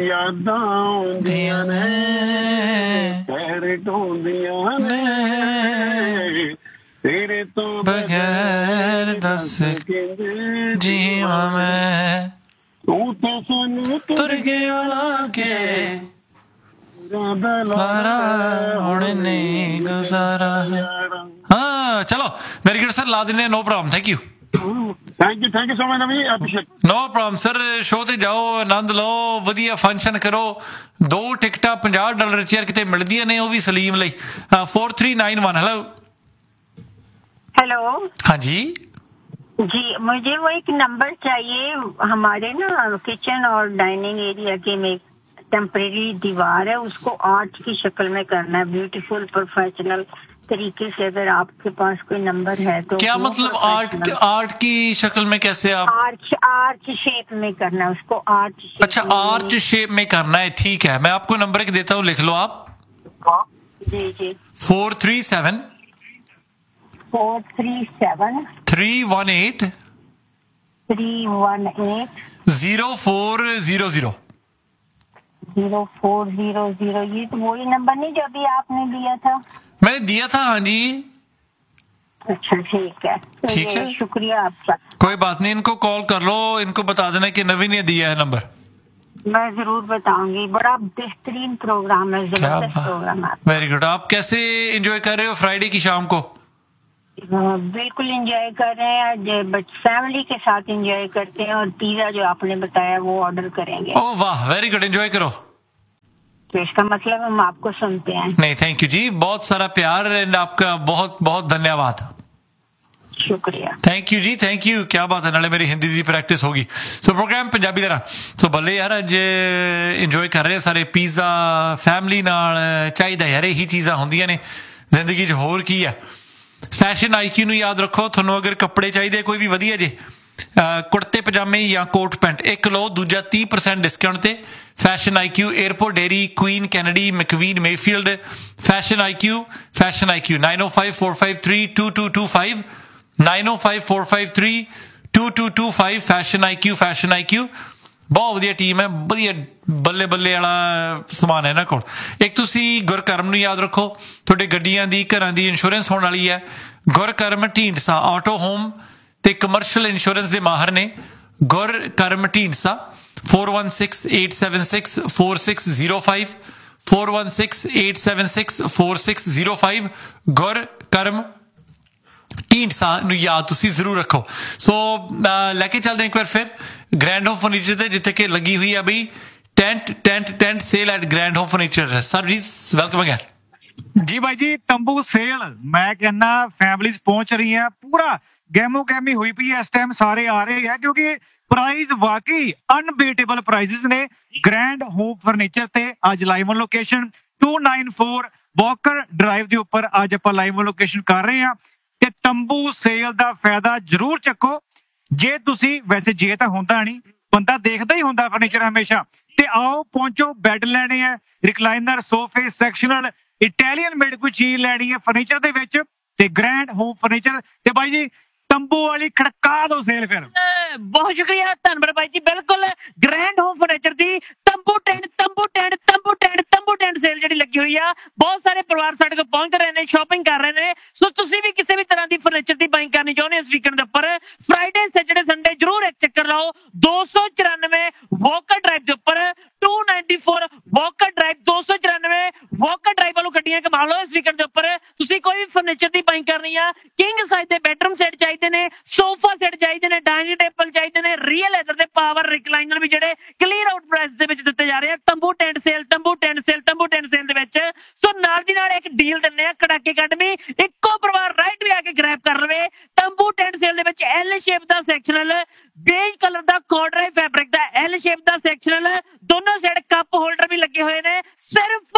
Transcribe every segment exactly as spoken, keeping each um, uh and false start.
यादां आउंदियां ने पैर ढोंदियां ने तेरे तो बगैर दस जीवा मैं तू तो सानू तुर गया लाके लारा हुण नहीं गुजारा। हाँ चलो वेरी गुड सर, ला देने, no problem, thank you thank you thank you so much Navi appreciate. No problem sir, show ते जाओ, आनंद लो, वधिया फंक्शन करो। दो टिकटां पचास डॉलर च यार किते मिलदियां ने, वो भी सलीम लई। Four three nine one. Hello hello हाँ जी जी, मुझे वो एक नंबर चाहिए। हमारे ना किचन और डाइनिंग एरिया के में टेम्परेरी दीवार है, उसको आर्ट की शक्ल में करना है, ब्यूटीफुल प्रोफेशनल तरीके से। अगर आपके पास कोई नंबर है तो। क्या मतलब आर्ट आर्ट की शक्ल में? कैसे आप? आर्च आर्च शेप में करना है उसको, आर्च शेप। अच्छा आर्च शेप में करना है, ठीक है। मैं आपको नंबर एक देता हूँ, लिख लो आप। जी जी four three seven four three seven three one eight three one eight zero four zero zero zero four zero zero. ये तो वही नंबर नहीं जो अभी आपने दिया था? मैंने दिया था, हाँ जी। अच्छा ठीक है, तो ठीक है, शुक्रिया आपका। कोई बात नहीं, इनको कॉल कर लो, इनको बता देना कि नवीन ने दिया है नंबर। मैं जरूर बताऊंगी, बड़ा बेहतरीन प्रोग्राम है, जबरदस्त प्रोग्राम है। Very good. आप कैसे एंजॉय कर रहे हो फ्राइडे की शाम को? बिल्कुल एंजॉय कर रहे हैं, बट फैमिली के साथ एंजॉय करते हैं, और पिज्जा जो आपने बताया वो ऑर्डर करेंगे। ओह वाह, वेरी गुड, एंजॉय करो। तो इसका मतलब हम आपको सुनते हैं। नहीं थैंक यू जी, बहुत सारा प्यार एंड आपका बहुत बहुत धन्यवाद, शुक्रिया। Thank you ji, thank you. क्या बात है, नाले मेरी हिंदी दी प्रैक्टिस होगी। सो प्रोग्राम पंजाबी तरह सो भले यार अज इंजॉय कर रहे सारे पिज्जा फैमिली नाल। चाहिदा यार यही चीज़ां होंदियां ने जिंदगी च, होर की है। फैशन आईक्यू नूं याद रखो, थोनों अगर कपड़े चाहिए कोई भी वधिया जे कुर्ते पजामे या कोट पैंट, एक लो दूजा तीह परसेंट डिस्काउंट ते। Fashion IQ, airport dairy, queen Kennedy, मैकवीन, Mayfield. Fashion IQ, fashion IQ nine O five four five three to to to five nine O five four five three to to to five. Fashion IQ, fashion IQ बहुत वधिया team है, वधिया बल्ले बल्ले वाला समान है इन्हां कोल। एक तुसीं गुरकर्म नूं याद रखो, तुहाडे गड्डियां दी घरां दी इंश्योरेंस होने वाली है। गुरकर्म ढींडसा ऑटो होम ते कमर्शियल इंश्योरेंस दे माहर ने। गुरकर्म Dhindsa four one six eight seven six four six zero five four one six eight seven six four six zero five. गुरकर्म Dhindsa नूं याद तुसीं जरूर रखो। सो लैके चलते हैं एक बार फिर ग्रैंड होम फर्नीचर ते, जिथे कि लगी हुई है अभी tent tent tent cell eight grand home furniture. Sir जी वेलकम अगेन। जी भाई जी, तंबू सेल मैं कहना फैमिलीज पहुंच रही हैं, पूरा गैमो गैमी हुई पई है इस टाइम, सारे आ रहे हैं क्योंकि प्राइस वाकई अनबीटेबल प्राइसेस ने। ग्रैंड होम फर्नीचर ते अज live on location to nine four walker drive के उपर अज आप लाइव ऑन लोकेशन कर रहे हैं। ते तंबू सेल का फायदा जरूर चको। जे तुसी वैसे जे तो होंदा नहीं, बंदा देखदा ही होंदा फर्नीचर हमेशा, ते आओ पहुंचो, बैड लेने हैं, रिक्लाइनर, सोफे, सैक्शनल, इटैलियन मेड कोई चीज लैनी है फर्नीचर दे विच ते ग्रैंड होम फर्नीचर ते भाई जी तंबू वाली खड़का दो सेल। फिर बहुत शुक्रिया, धन्यवाद भाई जी। बिल्कुल ग्रैंड होम फर्नीचर दी तंबू टेंट तंबू टेंट तंबू टेंट तंबू टेंट सेल ਜਿਹੜੀ ਲੱਗੀ ਹੋਈ ਆ, ਬਹੁਤ ਸਾਰੇ ਪਰਿਵਾਰ ਸਾਡੇ ਕੋਲ ਪਹੁੰਚ ਰਹੇ ਨੇ, ਸ਼ਾਪਿੰਗ ਕਰ ਰਹੇ ਨੇ। ਸੋ ਤੁਸੀਂ ਵੀ ਕਿਸੇ ਵੀ ਤਰ੍ਹਾਂ ਦੀ ਫਰਨੀਚਰ ਦੀ ਬਾਇੰਗ ਕਰਨੀ ਚਾਹੁੰਦੇ ਇਸ ਵੀਕਐਂਡ ਦੇ ਉੱਪਰ, ਫਰਾਈਡੇ ਸੈਟਰਡੇ ਸੰਡੇ ਜਰੂਰ ਇੱਕ ਚੱਕਰ ਲਾਓ। ਦੋ ਸੌ ਚੁਰਾਨਵੇਂ ਵੋਕਰ ਡਰਾਈਵ ਦੇ ਉੱਪਰ to ninety four walker drive दो सौ चौरानवे वॉकर ड्राइव वालों गड्डियां कमा लो इस वीकेंड के उपर। तुसी कोई भी फर्नीचर की बाइंग करनी है, किंग साइज के बेडरूम सेट चाहिए ने, सोफा सेट चाहिए ने, डाइनिंग टेबल चाहिए ने, रियल लेदर के पावर रिक्लाइनर भी जेडे क्लीयर आउट प्राइस दे विच दित्ते जा रहे हैं। तंबू टेंट सेल तंबू टेंट सेल तंबू टेंट सेल दे विच सो नाल दी नाल एक डील दिन्ने आ कड़ाके अकैडमी, इक्को परिवार राइट भी आके ग्रैब कर लवे। तंबू टेंट सेल दे विच एल शेप दा सैक्शनल, बेज कलर दा कॉर्डराई फैब्रिक दा एल शेप दा सैक्शनल, दोनों साइड कप होल्डर भी लगे हुए ने, सिर्फ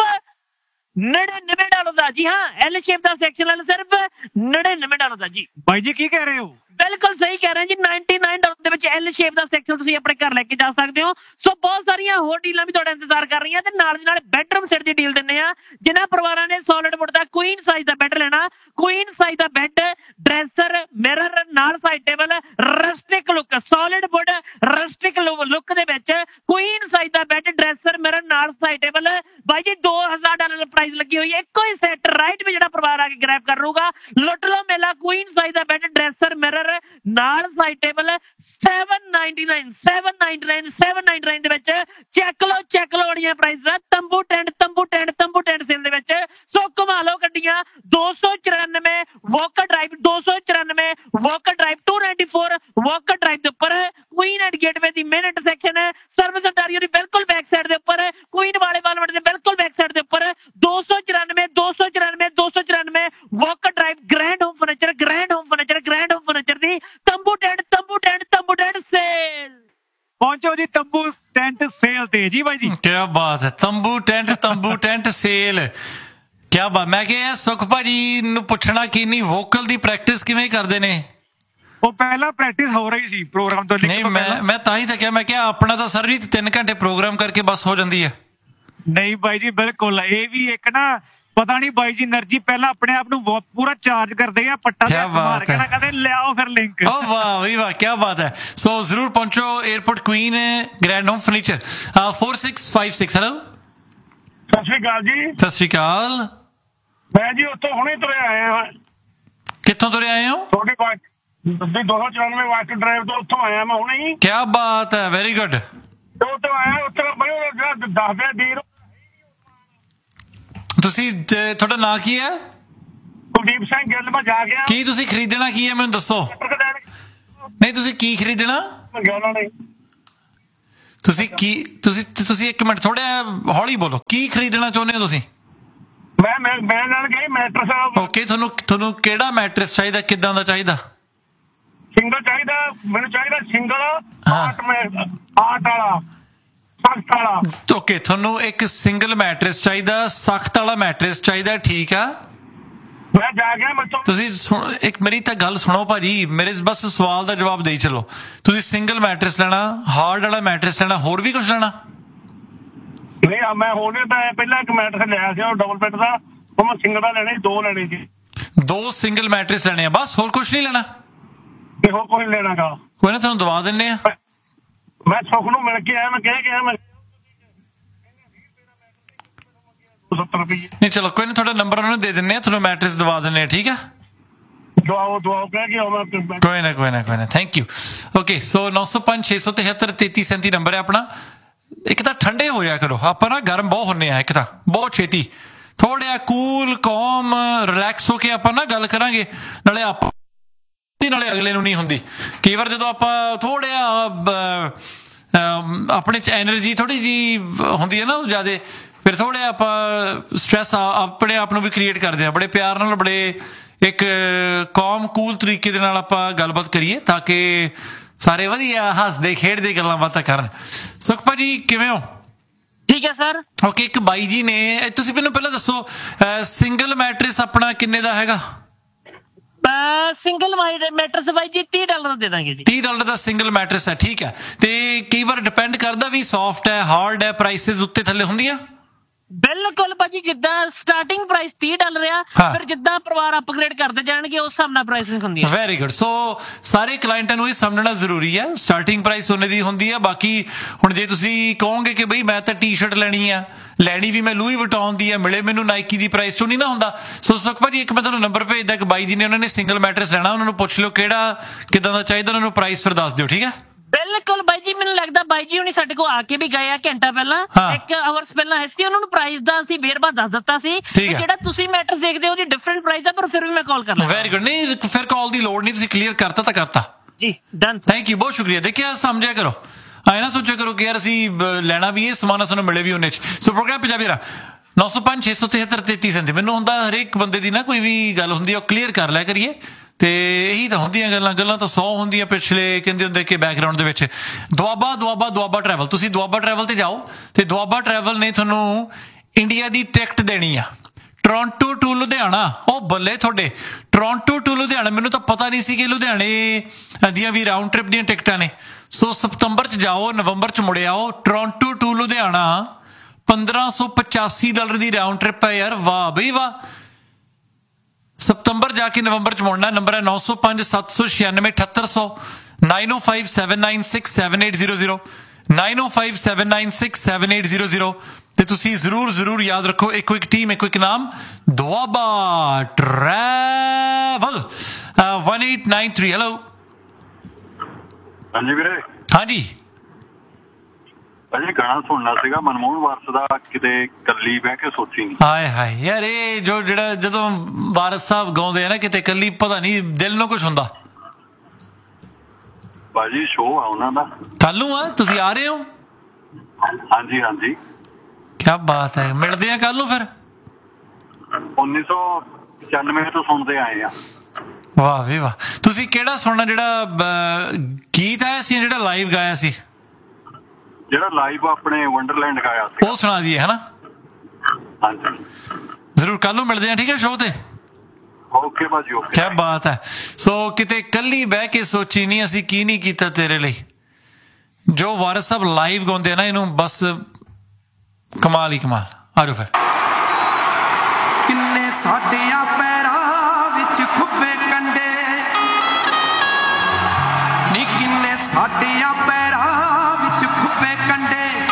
नड़िनवे डॉलर का। जी हाँ, एल शेप का सैक्शनल सिर्फ नड़िनवे डॉलर का। जी भाई जी की कह रहे हो? बिल्कुल सही कह रहे हैं जी। निन्यानवे डॉलर ਦੇ एल शेप का सैक्शन ਤੁਸੀਂ ਆਪਣੇ ਘਰ ਲੈ ਕੇ ਜਾ ਸਕਦੇ ਹੋ। ਸੋ ਬਹੁਤ ਸਾਰੀਆਂ ਹੋਰ ਡੀਲਾਂ ਵੀ ਤੁਹਾਡਾ ਇੰਤਜ਼ਾਰ ਕਰ ਰਹੀਆਂ ਤੇ ਨਾਲ ਦੀ ਨਾਲ ਬੈਡਰੂਮ ਸੈਟ ਦੀ ਡੀਲ ਦਿੰਨੇ ਆ। ਜਿਨ੍ਹਾਂ ਪਰਿਵਾਰਾਂ ਨੇ ਸੋਲਿਡ ਵੁੱਡ ਦਾ ਕੁਈਨ ਸਾਈਜ਼ ਦਾ ਬੈੱਡ ਲੈਣਾ, ਕੁਈਨ ਸਾਈਜ਼ ਦਾ ਬੈੱਡ, ਡਰੈਸਰ, ਮਿਰਰ ਨਾਲ side table, ਰਸਟਿਕ look, solid wood ਰਸਟਿਕ look ਦੇ ਵਿੱਚ ਕੁਈਨ ਸਾਈਜ਼ ਦਾ ਬੈੱਡ, ਡਰੈਸਰ, ਨਾਲ ਸਾਈਡ ਟੇਬਲ ਬਾਈ ਜੀ ਦੋ ਹਜ਼ਾਰ ਡਾਲਰ ਪ੍ਰਾਈਸ ਲੱਗੀ ਹੋਈ ਹੈ ਇੱਕੋ ਹੀ ਸੈੱਟ ਰਾਈਟ ਵੀ ਜਿਹੜਾ ਪਰਿਵਾਰ ਆ ਕੇ ਗ੍ਰੈਬ ਕਰ ਲੂਗਾ ਲੁੱਟ ਲਓ ਮੇਲਾ ਕੁਈਨ ਸਾਈਜ਼ ਦਾ ਬੈੱਡ ਡਰੈਸਰ ਮਿਰਰ ਨਾਲ side table seven ninety nine seven ninety nine seven ninety nine ਦੇ ਵਿੱਚ ਚੈੱਕ ਲਓ ਚੈੱਕ ਲਓ ਅੜੀਆਂ ਪ੍ਰਾਈਸ ਦਾ ਤੰਬੂ ਟੈਂਟ ਤੰਬੂ ਟੈਂਟ ਤੰਬੂ ਟੈਂਟ ਸੇਲ ਦੇ ਵਿੱਚ ਸੋ ਕਮਾ ਲਓ ਗੱਡੀਆਂ ਦੋ ਸੌ ਚੁਰਾਨਵੇਂ ਵਾਕਰ ਡਰਾਈਵ ਦੋ ਸੌ ਚੁਰਾਨਵੇਂ Walker drive to ninety four Walker drive ਦੇ ਉੱਪਰ Queen and gateway the main intersection service Ontario ਦੀ ਬਿਲਕੁਲ ਬੈਕ ਸਾਈਡ ਦੇ ਉੱਪਰ ਕੁਈਨ ਵਾਲੇ ਬਾਲਵਟ ਦੇ ਬਿਲਕੁਲ ਬੈਕ ਸਾਈਡ ਦੇ ਉੱਪਰ ਦੋ ਸੌ ਚੁਰਾਨਵੇਂ ਦੋ ਸੌ ਚੁਰਾਨਵੇਂ ਦੋ ਸੌ ਚੁਰਾਨਵੇਂ Walker drive grand home furniture grand home furniture grand home furniture ਦੀ ਤੰਬੂ ਟੈਂਟ ਤੰਬੂ ਟੈਂਟ ਤੰਬੂ ਟੈਂਟ ਸੇਲ ਪਹੁੰਚੋ ਜੀ ਤੰਬੂ ਟੈਂਟ ਸੇਲ ਤੇ ਜੀ ਬਾਈ ਜੀ ਕੀ ਬਾਤ ਹੈ ਤੰਬੂ ਟੈਂਟ ਤੰਬੂ ਟੈਂਟ ਸੇਲ ਕੀ ਬਾਤ ਮੈਂ ਕਿਹਾ ਸੁਖ ਭਾਜੀ ਨੂੰ ਪੁੱਛਣਾ ਕਿ ਨਹੀਂ ਵੋਕਲ ਦੀ ਪ੍ਰੈਕਟਿਸ ਕਿਵੇਂ ਕਰਦੇ ਨੇ ਉਹ ਪਹਿਲਾਂ ਪ੍ਰੈਕਟਿਸ ਹੋ ਰਹੀ ਸੀ ਪ੍ਰੋਗਰਾਮ ਤੋਂ ਨਹੀਂ ਮੈਂ ਮੈਂ ਤਾਂ ਹੀ ਤਾਂ ਕਿਹਾ ਮੈਂ ਕਿਹਾ ਆਪਣਾ ਤਾਂ ਸਰ ਜੀ ਤਿੰਨ ਘੰਟੇ ਪ੍ਰੋਗਰਾਮ ਕਰਕੇ ਬਸ ਹੋ ਜਾਂਦੀ ਹੈ ਨਹੀਂ ਬਾਈ ਜੀ ਬਿਲਕੁਲ ਇਹ ਵੀ ਇੱਕ ਨਾ ਪਤਾ ਨਹੀਂ ਬਾਈ ਜੀ એનર્ਜੀ ਪਹਿਲਾਂ ਆਪਣੇ ਆਪ ਨੂੰ ਪੂਰਾ ਚਾਰਜ ਕਰਦੇ ਆ ਪੱਟਾ ਤੇ ਮਾਰ ਕੇ ਨਾ ਕਹਿੰਦੇ ਲਿਆਓ ਫਿਰ ਲਿੰਕ ਓ ਵਾਹ ਵੀ ਵਾਹ ਕੀ ਬਾਤ ਹੈ ਸੋ ਜ਼ਰੂਰ ਪਹੁੰਚੋ airport Queen grand home furniture four six five six hello ਸਤਿ ਸ਼੍ਰੀ ਅਕਾਲ ਜੀ ਸਤਿ ਸ਼੍ਰੀ ਅਕਾਲ ਮੈਂ ਜੀ ਉੱਥੋਂ ਹੁਣੇ ਤੁਰੇ ਆਇਆ ਹਾਂ ਕਿੱਥੋਂ ਤੁਰੇ ਆਏ ਹੋ ਤੁਹਾਡੀ ਬਾਤ ਦੋ ਸੌ ਚੁਰਾਨਵੇਂ ਵਾਟਰ ਡਰਾਈਵ ਤੋਂ ਉੱਥੋਂ ਆਇਆ ਮੈਂ ਹੁਣੇ ਹੀ ਕੀ ਬਾਤ ਹੈ ਵੈਰੀ ਗੁੱਡ ਉੱਥੋਂ ਆਇਆ ਉੱਥੇ ਬੜੇ ਦੱਸਦੇ ਡੀਰ ਤੁਸੀਂ ਤੁਹਾਡਾ ਨਾਂ ਕੀ ਹੈ ਕੁਲਦੀਪ ਸਿੰਘ ਗਿੱਲ ਮੈਂ ਜਾ ਗਿਆ ਕੀ ਤੁਸੀਂ ਖਰੀਦਣਾ ਕੀ ਹੈ ਮੈਨੂੰ ਦੱਸੋ ਨਹੀਂ ਤੁਸੀਂ ਕੀ ਖਰੀਦਣਾ ਉਹਨਾਂ ਨੇ ਤੁਸੀਂ ਕੀ ਤੁਸੀਂ ਤੁਸੀਂ ਇੱਕ ਮਿੰਟ ਥੋੜਾ ਹੌਲੀ ਬੋਲੋ ਕੀ ਖਰੀਦਣਾ ਚਾਹੁੰਦੇ ਹੋ ਤੁਸੀਂ ਮੈਂ ਮੈਂ ਮੈਂ ਨਾਲ ਗਈ ਮੈਟਰਸ ਓਕੇ ਤੁਹਾਨੂੰ ਤੁਹਾਨੂੰ ਕਿਹੜਾ ਮੈਟਰਸ ਚਾਹੀਦਾ ਕਿੱਦਾਂ ਦਾ ਚਾਹੀਦਾ ਸਿੰਗਲ ਚਾਹੀਦਾ ਮੈਨੂੰ ਚਾਹੀਦਾ ਸਿੰਗਲ ਆਟ ਮੈਂ ਆਟ ਵਾਲਾ ਸਖਤ ਵਾਲਾ ਓਕੇ ਤੁਹਾਨੂੰ ਇੱਕ ਸਿੰਗਲ ਮੈਟਰਸ ਚਾਹੀਦਾ ਸਖਤ ਵਾਲਾ ਮੈਟਰਸ ਚਾਹੀਦਾ ਠੀਕ ਆ ਮੈਂ ਜਾ ਗਿਆ ਮੈਂ ਤੁਸੀਂ ਇੱਕ ਮੇਰੀ ਤਾਂ ਗੱਲ ਸੁਣੋ ਭਾਜੀ ਮੇਰੇ ਬਸ ਸਵਾਲ ਦਾ ਜਵਾਬ ਦੇਈ ਚਲੋ ਤੁਸੀਂ ਸਿੰਗਲ ਮੈਟਰਸ ਲੈਣਾ ਹਾਰਡ ਵਾਲਾ ਮੈਟਰਸ ਲੈਣਾ ਹੋਰ ਵੀ ਕੁਝ ਲੈਣਾ ਨਹੀਂ ਮੈਂ ਹੋਣੇ ਤਾਂ ਪਹਿਲਾਂ ਇੱਕ ਮੈਟਰਸ ਲਿਆ ਸੀ ਉਹ ਡਬਲ ਬੈੱਡ ਦਾ ਉਹ ਮੈਂ ਸਿੰਗਲ ਦਾ ਲੈਣਾ ਸੀ ਦੋ ਲੈਣੇ ਸੀ ਦੋ ਸਿੰਗਲ ਮੈਟਰਸ ਲੈਣੇ ਆ ਬਸ ਹੋਰ ਕੁਝ ਨਹੀਂ ਲੈਣਾ ਤੇ ਹੋਰ ਕੋਈ ਲੈਣਾ ਗਾ ਕੋਈ ਨਾ ਤੁਹਾਨੂੰ ਦਵਾ ਦਿੰਨੇ ਆ ਮੈਂ ਸੁਖ ਨੂੰ ਮਿਲ ਕੇ ਆਇਆ ਮੈਂ ਕਹਿ ਗਿਆ ਮੈਂ ਸੱਤਰ ਰੁਪਏ ਨਹੀਂ ਚਲੋ ਕੋਈ ਨਾ ਤੁਹਾਡਾ ਨੰਬਰ ਉਹਨੂੰ ਦੇ ਦਿੰਨੇ ਆ ਤੁਹਾਨੂੰ ਮੈਟਰਸ ਦਵਾ ਦਿੰਨੇ ਆ ਠੀਕ ਆ ਦਵਾਓ ਦਵਾਓ ਕਹਿ ਗਿਆ ਮੈਂ ਕੋਈ ਨਾ ਕੋਈ ਨਾ ਕੋਈ ਨਾ ਥੈਂਕ ਯੂ ਓਕੇ ਸੋ ਨੌ ਸੌ ਪੰਜ ਛੇ ਸੌ ਤਿਹੱਤਰ ਤੇਤੀ ਸੈਂਤੀ ਨੰਬਰ ਹੈ ਆਪਣਾ ਇੱਕ ਤਾਂ ਠੰਡੇ ਹੋ ਜਾਇਆ ਕਰੋ ਆਪਾਂ ਨਾ ਗਰਮ ਬਹੁਤ ਹੁੰਨੇ ਆ ਇੱਕ ਤਾਂ ਬਹੁਤ ਛੇਤੀ ਥੋੜ੍ਹਾ ਕੂਲ ਕੌਮ ਰਿਲੈਕਸ ਹੋ ਕੇ ਆਪਾਂ ਨਾ ਗੱਲ ਕਰਾਂਗੇ ਨਾਲੇ ਆਪਾਂ ਨਾਲੇ ਅਗਲੇ ਨੂੰ ਨਹੀਂ ਹੁੰਦੀ ਕਈ ਵਾਰ ਜਦੋਂ ਆਪਾਂ ਥੋੜ੍ਹਾ ਆਪਣੇ 'ਚ ਐਨਰਜੀ ਥੋੜ੍ਹੀ ਜਿਹੀ ਹੁੰਦੀ ਹੈ ਨਾ ਜ਼ਿਆਦਾ ਫਿਰ ਥੋੜ੍ਹਾ ਆਪਾਂ ਸਟ੍ਰੈਸ ਆਪਣੇ ਆਪ ਨੂੰ ਵੀ ਕ੍ਰੀਏਟ ਕਰਦੇ ਹਾਂ ਬੜੇ ਪਿਆਰ ਨਾਲ ਬੜੇ ਇੱਕ ਕੌਮ ਕੂਲ ਤਰੀਕੇ ਦੇ ਨਾਲ ਆਪਾਂ ਗੱਲਬਾਤ ਕਰੀਏ ਤਾਂ ਕਿ ਸਾਰੇ ਵਧੀਆ ਹੱਸਦੇ ਖੇਡਦੇ ਗੱਲਾਂ ਬਾਤਾਂ ਕਰਨ ਸੁਖ ਭਾਜੀ ਕਿਵੇਂ ਹੋ ਠੀਕ ਹੈ ਸਰ ਓਕੇ ਇੱਕ ਬਾਈ ਜੀ ਨੇ ਤੁਸੀਂ ਮੈਨੂੰ ਪਹਿਲਾਂ ਦੱਸੋ ਸਿੰਗਲ ਮੈਟਰਸ ਆਪਣਾ ਕਿੰਨੇ ਦਾ ਹੈਗਾ ਸਿੰਗਲ ਮੈਟਰਸ ਬਾਈ ਜੀ ਤੀਹ ਡਾਲਰ ਦੇ ਦਾਂਗੇ ਜੀ ਤੀਹ ਡਾਲਰ ਦਾ ਸਿੰਗਲ ਮੈਟਰਸ ਹੈ ਠੀਕ ਹੈ ਤੇ ਕਈ ਵਾਰ ਡਿਪੈਂਡ ਕਰਦਾ ਵੀ ਸੌਫਟ ਹੈ ਹਾਰਡ ਹੈ ਪ੍ਰਾਈਸਿਸ ਉੱਤੇ ਥੱਲੇ ਹੁੰਦੀਆਂ ਬਿਲਕੁਲ ਭਾਜੀ ਜਿੱਦਾਂ ਸਟਾਰਟਿੰਗ ਪ੍ਰਾਈਸ ਤੀਹ ਡਾਲਰ ਆ ਫਿਰ ਜਿੱਦਾਂ ਪਰਿਵਾਰ ਅਪਗ੍ਰੇਡ ਕਰਦੇ ਜਾਣਗੇ ਉਸ ਹਿਸਾਬ ਨਾਲ ਪ੍ਰਾਈਸਿੰਗ ਹੁੰਦੀ ਹੈ ਵੈਰੀ ਗੁੱਡ ਸੋ ਸਾਰੇ ਕਲਾਇੰਟਾਂ ਨੂੰ ਇਹ ਸਮਝਣਾ ਜ਼ਰੂਰੀ ਹੈ ਸਟਾਰਟਿੰਗ ਪ੍ਰਾਈਸ ਉਹਨੇ ਦੀ ਹੁੰਦੀ ਹੈ ਬਾਕੀ ਹੁਣ ਜੇ ਤੁਸੀਂ ਕਹੋਗੇ ਕਿ ਬਈ ਮੈਂ ਤਾਂ ਟੀ-ਸ਼ਰਟ ਲੈਣੀ ਆ ਲੈਣੀ ਵੀ ਮੈਂ ਲੂਈ ਵਟਾਉਣ ਦੀ ਆ ਮਿਲੇ ਮੈਨੂੰ ਨਾਈਕੀ ਦੀ ਪ੍ਰਾਈਸ ਤੋਂ ਨਹੀਂ ਨਾ ਹੁੰਦਾ ਸੋ ਸੁਖ ਭਾਜੀ ਇੱਕ ਮੈਂ ਤੁਹਾਨੂੰ ਨੰਬਰ ਭੇਜਦਾ ਇੱਕ ਬਾਈ ਜੀ ਨੇ ਉਹਨਾਂ ਨੇ ਸਿੰਗਲ ਮੈਟਰਸ ਲੈਣਾ ਉਹਨਾਂ ਨੂੰ ਪੁੱਛ ਲਿਓ ਕਿਹੜਾ ਕਿੱਦਾਂ ਦਾ ਚਾਹੀਦਾ ਉਹਨਾਂ ਨੂੰ ਪ੍ਰਾਈਸ ਫਿਰ ਦੱਸ ਦਿਓ ਠੀਕ ਹੈ ਬਿਲਕੁਲ ਬਾਈ ਜੀ ਮੈਨੂੰ ਲੱਗਦਾ ਬਾਈ ਜੀ ਹੁਣੀ ਸਾਡੇ ਕੋਲ ਆ ਕੇ ਵੀ ਗਏ ਆ ਘੰਟਾ ਪਹਿਲਾਂ ਇੱਕ ਆਵਰਸ ਪਹਿਲਾਂ ਸੀ ਉਹਨਾਂ ਨੂੰ ਪ੍ਰਾਈਸ ਦਾ ਅਸੀਂ ਵੇਰਵਾ ਦੱਸ ਦਿੱਤਾ ਸੀ ਜਿਹੜਾ ਤੁਸੀਂ ਮੈਟਰਸ ਦੇਖਦੇ ਹੋ ਉਹਦੀ ਡਿਫਰੈਂਟ ਪ੍ਰਾਈਸ ਆ ਪਰ ਫਿਰ ਵੀ ਮੈਂ ਕਾਲ ਕਰ ਲਿਆ ਵੈਰੀ ਗੁੱਡ ਨਹੀਂ ਫਿਰ ਕਾਲ ਦੀ ਲੋੜ ਨਹੀਂ ਤੁਸੀਂ ਕਲੀਅਰ ਕਰਤਾ ਤਾਂ ਕਰਤਾ ਜੀ ਡਨ ਥੈਂਕ ਯੂ ਬਹੁਤ ਸ਼ੁਕਰੀਆ ਦੇਖਿਆ ਸਮਝਿਆ ਕਰੋ ਆਏ ਨਾ ਸੋਚਿਆ ਕਰੋ ਕਿ ਯਾਰ ਅਸੀਂ ਲੈਣਾ ਵੀ ਇਹ ਸਮਾਨ ਸਾਨੂੰ ਮਿਲੇ ਵੀ ਉਹਨੇ 'ਚ ਸੋ ਪ੍ਰੋਗਰਾਮ ਪੰਜਾਬੀ ਦਾ ਨੌ ਸੌ ਪੰਜ ਛੇ ਸੌ ਤਿਹੱਤਰ ਤੇਤੀ ਸੈਂਤੀ ਮੈਨੂੰ ਹੁੰਦਾ ਹਰੇਕ ਬੰਦੇ ਦੀ ਨਾ ਕੋਈ ਵੀ ਗੱਲ ਹੁੰਦੀ ਉਹ ਕਲੀਅਰ ਕਰ ਲਿਆ ਕਰੀਏ ਤੇ ਇਹੀ ਤਾਂ ਹੁੰਦੀਆਂ ਗੱਲਾਂ ਗੱਲਾਂ ਤਾਂ ਸੌ ਹੁੰਦੀਆਂ ਪਿਛਲੇ ਕਹਿੰਦੇ ਹੁੰਦੇ ਕਿ ਬੈਕਗਰਾਊਂਡ ਦੇ ਵਿੱਚ ਦੁਆਬਾ ਦੁਆਬਾ ਦੁਆਬਾ ਟਰੈਵਲ ਤੁਸੀਂ ਦੁਆਬਾ ਟਰੈਵਲ ਤੇ ਜਾਓ ਤੇ ਦੁਆਬਾ ਟਰੈਵਲ ਨੇ ਤੁਹਾਨੂੰ ਇੰਡੀਆ ਦੀ ਟਿਕਟ ਦੇਣੀ ਆ ਟੋਰਾਂਟੋ ਟੂ ਲੁਧਿਆਣਾ ਉਹ ਬੱਲੇ ਤੁਹਾਡੇ ਟੋਰਾਂਟੋ ਟੂ ਲੁਧਿਆਣਾ ਮੈਨੂੰ ਤਾਂ ਪਤਾ ਨਹੀਂ ਸੀ ਕਿ ਲੁਧਿਆਣੇ ਦੀਆਂ ਵੀ ਰਾਊਂਡ ਟ੍ਰਿਪ ਦੀਆਂ ਟਿਕਟਾਂ ਨੇ ਸੋ ਸਤੰਬਰ 'ਚ ਜਾਓ ਨਵੰਬਰ 'ਚ ਮੁੜ ਆਓ ਟੋਰਾਂਟੋ ਟੂ ਲੁਧਿਆਣਾ ਪੰਦਰਾਂ ਸੌ ਪਚਾਸੀ ਡਾਲਰ ਦੀ ਰਾਊਂਡ ਟ੍ਰਿਪ ਹੈ ਯਾਰ ਵਾਹ ਬਈ ਵਾਹ ਸਤੰਬਰ ਜਾ ਕੇ ਨਵੰਬਰ 'ਚ ਮੁੜਨਾ ਨੰਬਰ ਹੈ ਨੌ ਸੌ ਪੰਜ ਸੱਤ ਸੌ ਛਿਆਨਵੇਂ ਅਠੱਤਰ ਸੌ ਨਾਈਨ ਓ five seven nine six seven eight zero zero nine ਓ five seven nine six seven eight zero zero ਤੇ ਤੁਸੀਂ ਜ਼ਰੂਰ ਜ਼ਰੂਰ ਯਾਦ ਰੱਖੋ, ਇੱਕੋ ਇੱਕ ਟੀਮ ਇੱਕੋ ਇੱਕ ਨਾਮ, Doaba travel. one eight nine three hello. ਹਾਂਜੀ ਵੀਰੇ। ਹਾਂਜੀ ਅਜੇ ਗਾਣਾ ਸੁਣਨਾ ਸੀਗਾ ਮਨਮੋਹਨ ਵਾਰਸ ਦਾ, ਕਿਤੇ ਕੱਲੀ ਬਹਿ ਕੇ ਸੋਚੀ ਨਹੀਂ। ਹਾਏ ਹਾਏ ਯਾਰ, ਇਹ ਜੋ ਜਿਹੜਾ ਜਦੋਂ ਵਾਰਸ ਸਾਹਿਬ ਗਾਉਂਦੇ ਆ ਨਾ, ਕਿਤੇ ਕੱਲੀ, ਪਤਾ ਨਹੀਂ ਦਿਲ ਨੂੰ ਕੁਛ ਹੁੰਦਾ। ਭਾਜੀ ਸ਼ੋਅ ਆ ਉਹਨਾਂ ਦਾ ਕੱਲ ਨੂੰ ਆ, ਤੁਸੀਂ ਆ ਰਹੇ ਹੋ? ਹਾਂਜੀ ਹਾਂਜੀ। ਕਿਆ ਬਾਤ ਹੈ, ਮਿਲਦੇ ਆ ਕੱਲ ਨੂੰ ਫਿਰ। ਉੱਨੀ ਸੌ ਪਚਾਨਵੇਂ ਤੋਂ ਸੁਣਦੇ ਆਏ ਆ। ਵਾਹ ਵੀ ਵਾਹ। ਤੁਸੀਂ ਕਿਹੜਾ ਸੁਣਨਾ, ਜਿਹੜਾ ਗੀਤ ਆਇਆ ਸੀ ਜਿਹੜਾ ਲਾਈਵ ਗਾਇਆ ਸੀ? ਜਿਹੜਾ ਲਾਈਵ ਆਪਣੇ ਵੰਡਰਲੈਂਡ ਗਾਇਆ ਸੀ, ਉਹ ਸੁਣਾ ਦਈਏ ਹਨਾ। ਹਾਂਜੀ ਜ਼ਰੂਰ, ਕੱਲ ਨੂੰ ਮਿਲਦੇ ਆ, ਠੀਕ ਹੈ, ਸ਼ੋਅ ਤੇ। ਓਕੇ ਭਾਜੀ ਓਕੇ। ਕਿਆ ਬਾਤ ਹੈ। ਸੋ ਕਿਤੇ ਕੱਲੀ ਬਹਿ ਕੇ ਸੋਚੀ ਨਹੀਂ, ਅਸੀਂ ਕੀ ਨਹੀਂ ਕੀਤਾ ਤੇਰੇ ਲਈ। ਜੋ ਵਾਰਿਸ ਸਾਹਿਬ ਲਾਈਵ ਗਾਉਂਦੇ ਆ ਨਾ, ਇਹਨੂੰ ਬਸ ਕਮਾਲ ਹੀ ਕਮਾਲ। ਆ ਜਾਓ ਫਿਰ। ਕਿੰਨੇ ਸਾਡਿਆਂ ਪੈਰਾਂ ਵਿੱਚ ਖੁੱਬੇ ਕੰਡੇ ਨੀ, ਕਿੰਨੇ ਸਾਡਿਆਂ ਪੈਰਾਂ